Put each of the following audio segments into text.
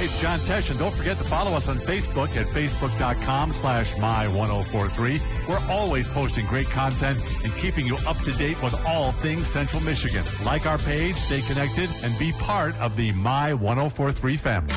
it's John Tesh, and don't forget to follow us on Facebook at facebook.com/my1043. We're always posting great content and keeping you up to date with all things Central Michigan. Like our page, stay connected, and be part of the My 1043 family.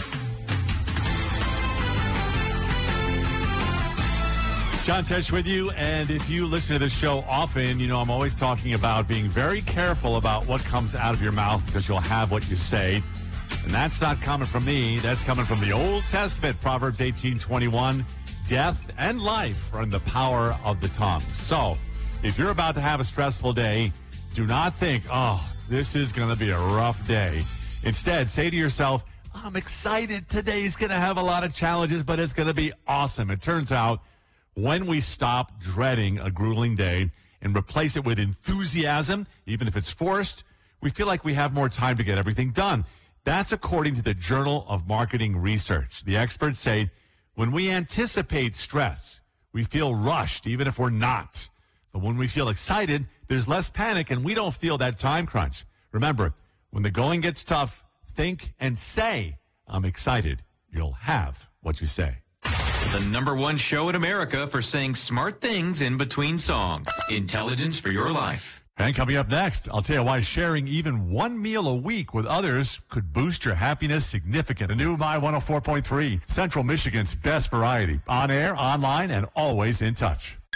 John Tesh with you, and if you listen to this show often, you know I'm always talking about being very careful about what comes out of your mouth because you'll have what you say. And that's not coming from me. That's coming from the Old Testament, Proverbs 18:21. Death and life are in the power of the tongue. So, if you're about to have a stressful day, do not think, oh, this is going to be a rough day. Instead, say to yourself, I'm excited. Today's going to have a lot of challenges, but it's going to be awesome. It turns out, when we stop dreading a grueling day and replace it with enthusiasm, even if it's forced, we feel like we have more time to get everything done. That's according to the Journal of Marketing Research. The experts say when we anticipate stress, we feel rushed, even if we're not. But when we feel excited, there's less panic and we don't feel that time crunch. Remember, when the going gets tough, think and say, I'm excited. You'll have what you say. The #1 show in America for saying smart things in between songs. Intelligence for your life. And coming up next, I'll tell you why sharing even one meal a week with others could boost your happiness significantly. The new My 104.3, Central Michigan's best variety. On air, online, and always in touch.